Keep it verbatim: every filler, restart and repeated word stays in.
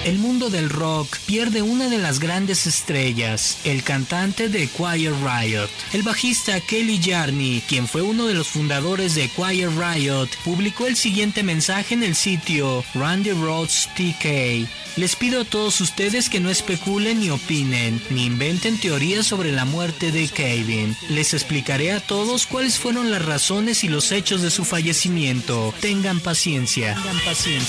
El mundo del rock pierde una de las grandes estrellas, el cantante de Quiet Riot. El bajista Kelly Jarney, quien fue uno de los fundadores de Quiet Riot, publicó el siguiente mensaje en el sitio Randy Rhoads T K. Les pido a todos ustedes que no especulen ni opinen, ni inventen teorías sobre la muerte de Kevin. Les explicaré a todos cuáles fueron las razones y los hechos de su fallecimiento. Tengan paciencia. Tengan paciencia.